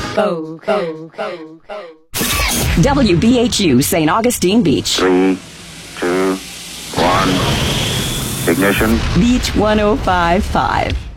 WBHU St. Augustine Beach. 3, 2, 1. Ignition. Beach 105.5.